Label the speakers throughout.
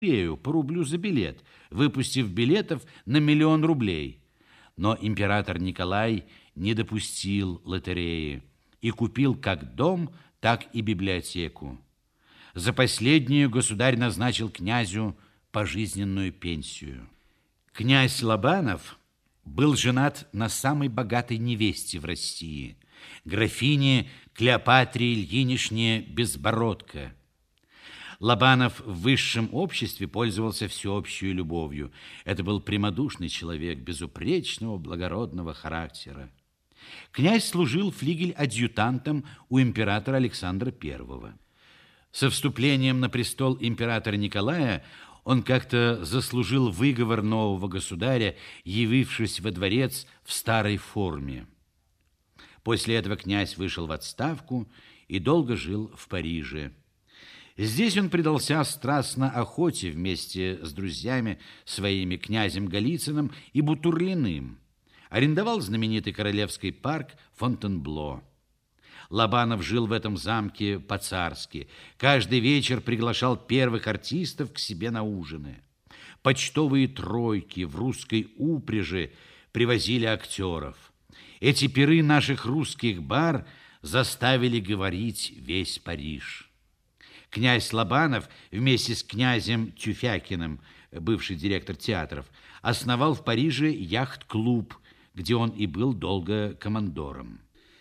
Speaker 1: по рублю за билет, выпустив билетов на 1 000 000 рублей. Но император Николай не допустил лотереи и купил как дом, так и библиотеку. За последнюю государь назначил князю пожизненную пенсию. Князь Лобанов был женат на самой богатой невесте в России, графине Клеопатре Ильинишне Безбородко. Лобанов в высшем обществе пользовался всеобщей любовью. Это был прямодушный человек, безупречного, благородного характера. Князь служил флигель-адъютантом у императора Александра I. Со вступлением на престол императора Николая он как-то заслужил выговор нового государя, явившись во дворец в старой форме. После этого князь вышел в отставку и долго жил в Париже. Здесь он предался страстно охоте вместе с друзьями своими, князем Голицыным и Бутурлиным. Арендовал знаменитый королевский парк Фонтенбло. Лобанов жил в этом замке по-царски. Каждый вечер приглашал первых артистов к себе на ужины. Почтовые тройки в русской упряжи привозили актеров. Эти пиры наших русских бар заставили говорить весь Париж. Князь Лобанов вместе с князем Тюфякиным, бывший директор театров, основал в Париже яхт-клуб, где он и был долго командором.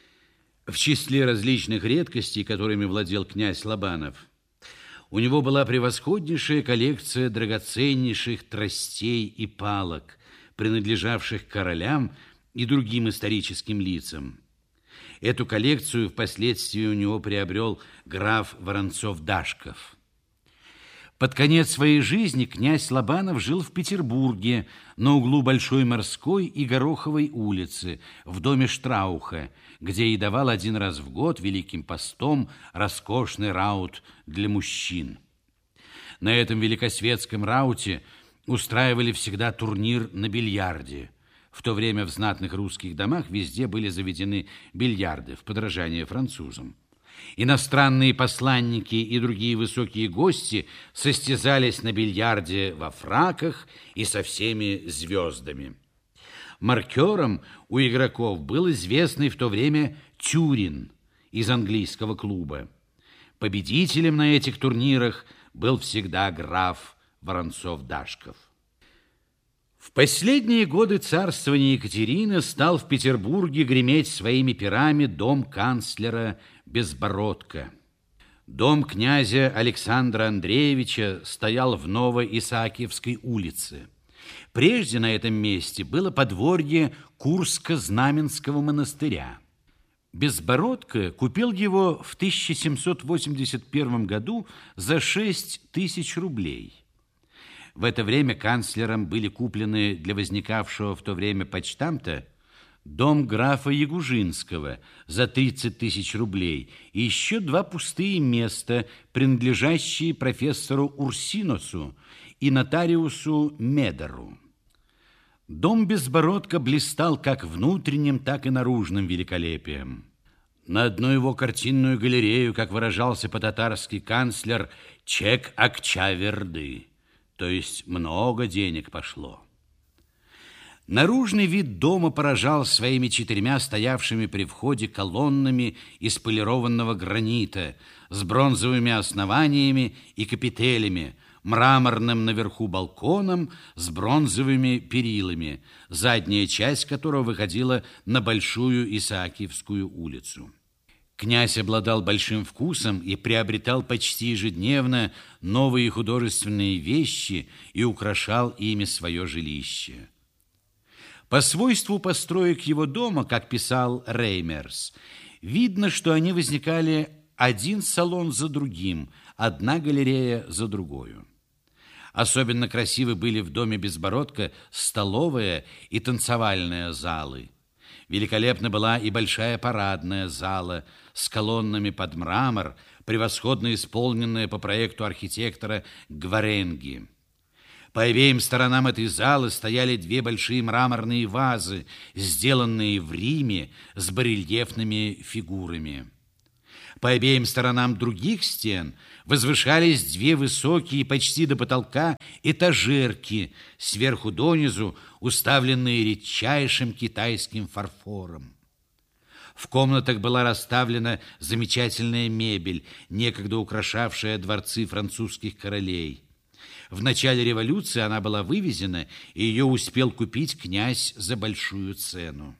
Speaker 1: В числе различных редкостей, которыми владел князь Лобанов, у него была превосходнейшая коллекция драгоценнейших тростей и палок, принадлежавших королям и другим историческим лицам. Эту коллекцию впоследствии у него приобрел граф Воронцов-Дашков. Под конец своей жизни князь Лобанов жил в Петербурге на углу Большой Морской и Гороховой улицы в доме Штрауха, где и давал один раз в год Великим постом роскошный раут для мужчин. На этом великосветском рауте устраивали всегда турнир на бильярде. В то время в знатных русских домах везде были заведены бильярды в подражание французам. Иностранные посланники и другие высокие гости состязались на бильярде во фраках и со всеми звездами. Маркером у игроков был известный в то время Тюрин из английского клуба. Победителем на этих турнирах был всегда граф Воронцов-Дашков. В последние годы царствования Екатерины стал в Петербурге греметь своими пирами дом канцлера Безбородко. Дом князя Александра Андреевича стоял в Новоисаакиевской улице. Прежде на этом месте было подворье Курско-Знаменского монастыря. Безбородко купил его в 1781 году за 6 000 рублей. В это время канцлером были куплены для возникавшего в то время почтамта дом графа Ягужинского за 30 000 рублей и еще 2 пустые места, принадлежащие профессору Урсиносу и нотариусу Медору. Дом Безбородко блистал как внутренним, так и наружным великолепием. На одну его картинную галерею, как выражался по-татарски канцлер, чек акчаверды, то есть много денег пошло. Наружный вид дома поражал своими 4 стоявшими при входе колоннами из полированного гранита с бронзовыми основаниями и капителями, мраморным наверху балконом с бронзовыми перилами, задняя часть которого выходила на Большую Исаакиевскую улицу. Князь обладал большим вкусом и приобретал почти ежедневно новые художественные вещи и украшал ими свое жилище. По свойству построек его дома, как писал Реймерс, видно, что они возникали один салон за другим, одна галерея за другою. Особенно красивы были в доме Безбородко столовая и танцевальная залы. Великолепна была и большая парадная зала с колоннами под мрамор, превосходно исполненная по проекту архитектора Гваренги. По обеим сторонам этой залы стояли 2 большие мраморные вазы, сделанные в Риме с барельефными фигурами. По обеим сторонам других стен возвышались две высокие, почти до потолка, этажерки, сверху донизу уставленные редчайшим китайским фарфором. В комнатах была расставлена замечательная мебель, некогда украшавшая дворцы французских королей. В начале революции она была вывезена, и ее успел купить князь за большую цену.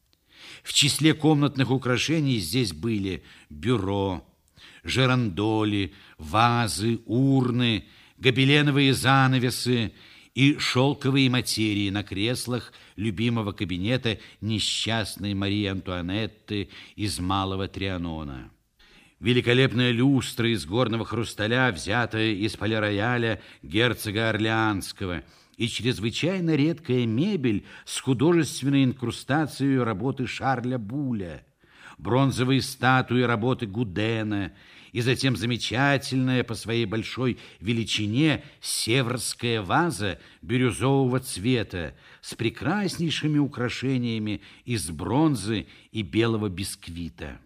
Speaker 1: В числе комнатных украшений здесь были бюро, жерандоли, вазы, урны, гобеленовые занавесы и шелковые материи на креслах любимого кабинета несчастной Марии Антуанетты из Малого Трианона. Великолепная люстра из горного хрусталя, взятая из полирояля герцога Орлеанского, и чрезвычайно редкая мебель с художественной инкрустацией работы Шарля Буля, бронзовые статуи работы Гудена, и затем замечательная по своей большой величине северская ваза бирюзового цвета с прекраснейшими украшениями из бронзы и белого бисквита.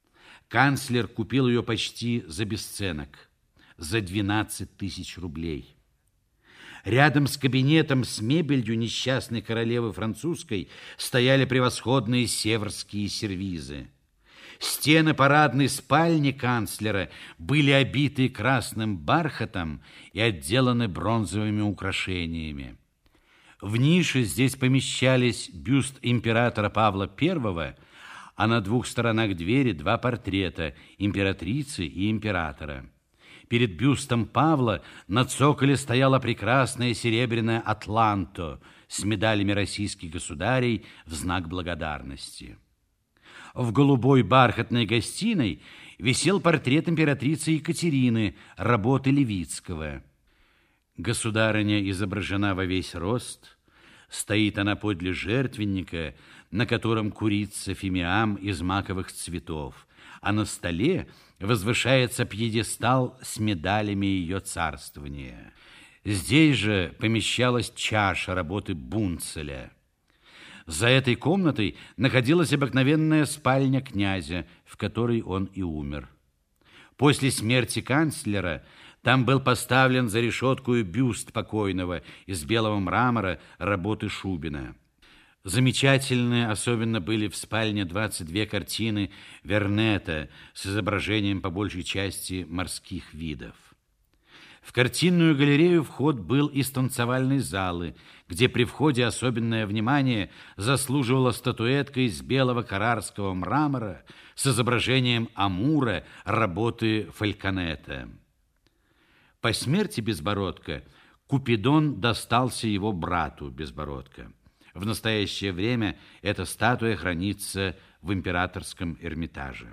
Speaker 1: Канцлер купил ее почти за бесценок, за 12 тысяч рублей. Рядом с кабинетом с мебелью несчастной королевы французской стояли превосходные северские сервизы. Стены парадной спальни канцлера были обиты красным бархатом и отделаны бронзовыми украшениями. В нише здесь помещались бюст императора Павла I, а на двух сторонах двери два портрета императрицы и императора. Перед бюстом Павла на цоколе стояла прекрасная серебряная атланто с медалями российских государей в знак благодарности. В голубой бархатной гостиной висел портрет императрицы Екатерины, работы Левицкого. Государыня изображена во весь рост. Стоит она подле жертвенника, на котором курится фимиам из маковых цветов, а на столе возвышается пьедестал с медалями ее царствования. Здесь же помещалась чаша работы Бунцеля. За этой комнатой находилась обыкновенная спальня князя, в которой он и умер. После смерти канцлера там был поставлен за решетку бюст покойного из белого мрамора работы Шубина. Замечательные особенно были в спальне 22 картины Вернета с изображением по большей части морских видов. В картинную галерею вход был из танцевальной залы, где при входе особенное внимание заслуживала статуэтка из белого каррарского мрамора с изображением Амура работы Фальконета. По смерти Безбородка Купидон достался его брату Безбородка. В настоящее время эта статуя хранится в императорском Эрмитаже.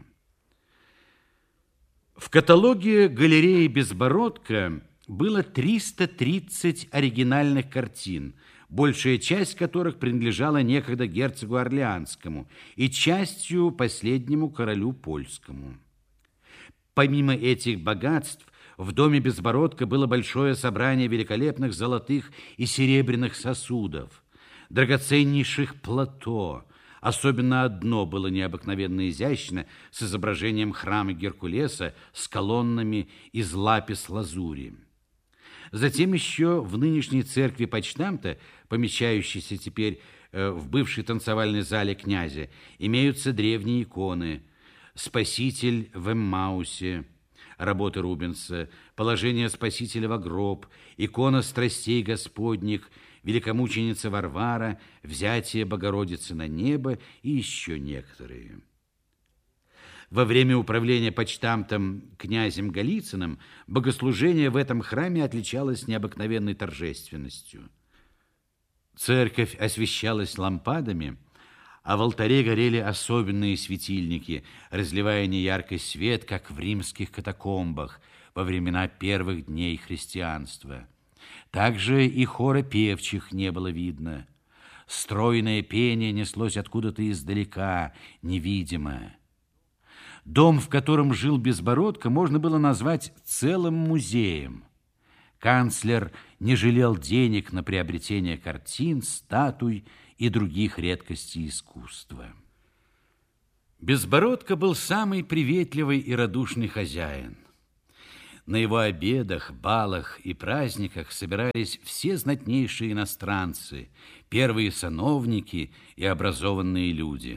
Speaker 1: В каталоге галереи Безбородка было 330 оригинальных картин, большая часть которых принадлежала некогда герцогу Орлеанскому и частью последнему королю польскому. Помимо этих богатств, в доме Безбородка было большое собрание великолепных золотых и серебряных сосудов, драгоценнейших плато. Особенно одно было необыкновенно изящно, с изображением храма Геркулеса с колоннами из лапис-лазури. Затем еще в нынешней церкви почтамта, помещающейся теперь в бывшей танцевальной зале князя, имеются древние иконы: «Спаситель в Эммаусе» работы Рубенса, «Положение Спасителя во гроб», икона страстей Господних, великомученица Варвара, взятие Богородицы на небо и еще некоторые. Во время управления почтамтом князем Голицыным богослужение в этом храме отличалось необыкновенной торжественностью. Церковь освещалась лампадами, а в алтаре горели особенные светильники, разливая неяркий свет, как в римских катакомбах во времена первых дней христианства. Также и хора певчих не было видно. Стройное пение неслось откуда-то издалека, невидимое. Дом, в котором жил Безбородко, можно было назвать целым музеем. Канцлер не жалел денег на приобретение картин, статуй и других редкостей искусства. Безбородко был самый приветливый и радушный хозяин. На его обедах, балах и праздниках собирались все знатнейшие иностранцы, первые сановники и образованные люди.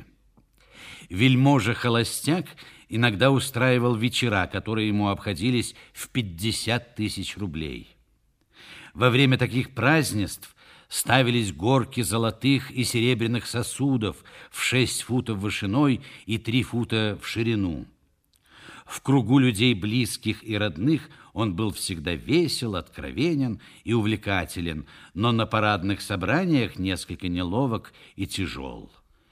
Speaker 1: Вельможа-холостяк иногда устраивал вечера, которые ему обходились в 50 тысяч рублей. Во время таких празднеств ставились горки золотых и серебряных сосудов в 6 футов вышиной и 3 фута в ширину. В кругу людей близких и родных он был всегда весел, откровенен и увлекателен, но на парадных собраниях несколько неловок и тяжел.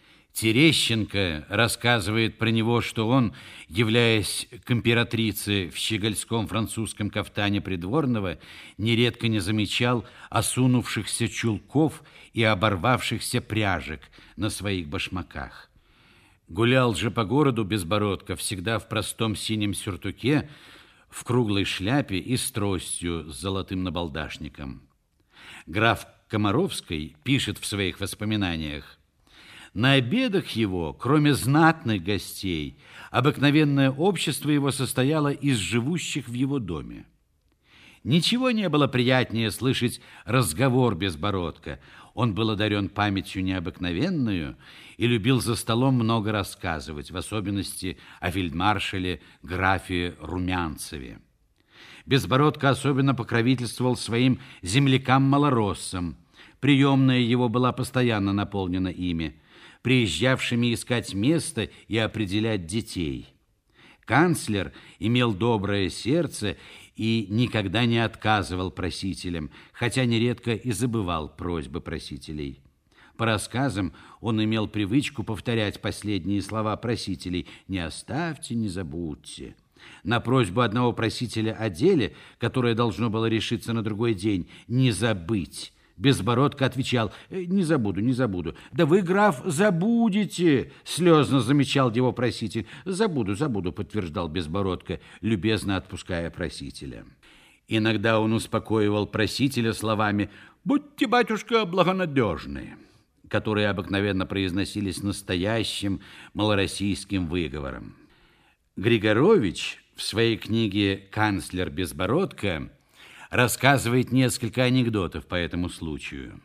Speaker 1: Терещенко рассказывает про него, что он, являясь к императрице в щегольском французском кафтане придворного, нередко не замечал осунувшихся чулков и оборвавшихся пряжек на своих башмаках. Гулял же по городу Безбородко всегда в простом синем сюртуке, в круглой шляпе и с тростью с золотым набалдашником. Граф Комаровский пишет в своих воспоминаниях: на обедах его, кроме знатных гостей, обыкновенное общество его состояло из живущих в его доме. Ничего не было приятнее слышать разговор Безбородко. Он был одарен памятью необыкновенную и любил за столом много рассказывать, в особенности о фельдмаршале графе Румянцеве. Безбородко особенно покровительствовал своим землякам-малороссам. Приемная его была постоянно наполнена ими, приезжавшими искать место и определять детей. Канцлер имел доброе сердце и никогда не отказывал просителям, хотя нередко и забывал просьбы просителей. По рассказам он имел привычку повторять последние слова просителей: «Не оставьте, не забудьте». На просьбу одного просителя о деле, которое должно было решиться на другой день, «не забыть», Безбородко отвечал: «Не забуду, не забуду». «Да вы, граф, забудете», — слезно замечал его проситель. «Забуду, забуду», — подтверждал Безбородко, любезно отпуская просителя. Иногда он успокоивал просителя словами: «Будьте, батюшка, благонадежны», которые обыкновенно произносились настоящим малороссийским выговором. Григорович в своей книге «Канцлер Безбородко» рассказывает несколько анекдотов по этому случаю.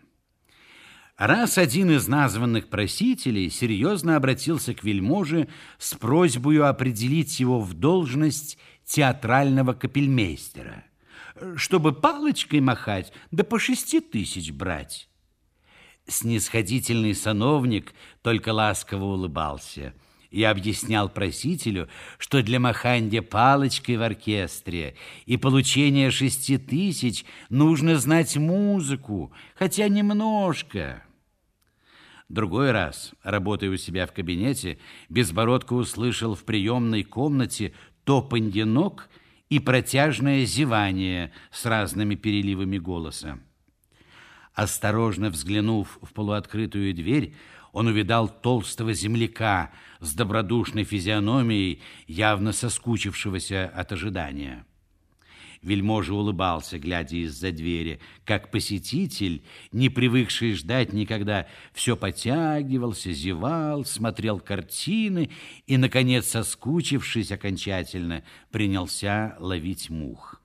Speaker 1: Раз один из названных просителей серьезно обратился к вельможе с просьбой определить его в должность театрального капельмейстера, чтобы палочкой махать, да по 6 тысяч брать. Снисходительный сановник только ласково улыбался и объяснял просителю, что для маханья палочкой в оркестре и получения 6 тысяч нужно знать музыку, хотя немножко. Другой раз, работая у себя в кабинете, Безбородко услышал в приемной комнате топанье ног и протяжное зевание с разными переливами голоса. Осторожно взглянув в полуоткрытую дверь, он увидал толстого земляка с добродушной физиономией, явно соскучившегося от ожидания. Вельможа улыбался, глядя из-за двери, как посетитель, не привыкший ждать никогда, все потягивался, зевал, смотрел картины и, наконец, соскучившись окончательно, принялся ловить мух.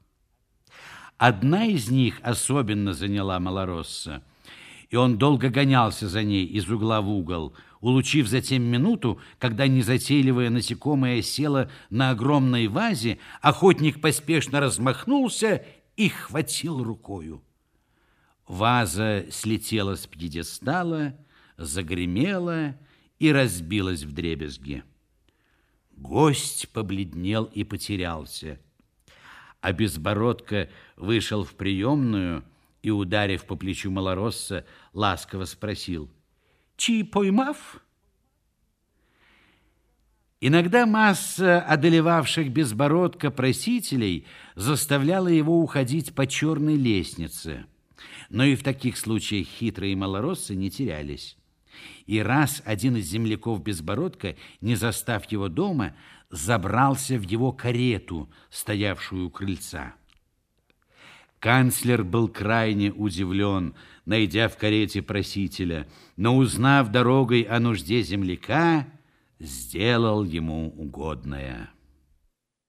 Speaker 1: Одна из них особенно заняла малоросса, и он долго гонялся за ней из угла в угол, улучив затем минуту, когда незатейливое насекомое село на огромной вазе, охотник поспешно размахнулся и хватил рукою. Ваза слетела с пьедестала, загремела и разбилась вдребезги. Гость побледнел и потерялся, а Безбородко вышел в приемную и, ударив по плечу малоросса, ласково спросил: «Чи поймав?» Иногда масса одолевавших Безбородко просителей заставляла его уходить по черной лестнице, но и в таких случаях хитрые малороссы не терялись. И раз один из земляков Безбородко, не застав его дома, забрался в его карету, стоявшую у крыльца. Канцлер был крайне удивлен, найдя в карете просителя, но, узнав дорогой о нужде земляка, сделал ему угодное.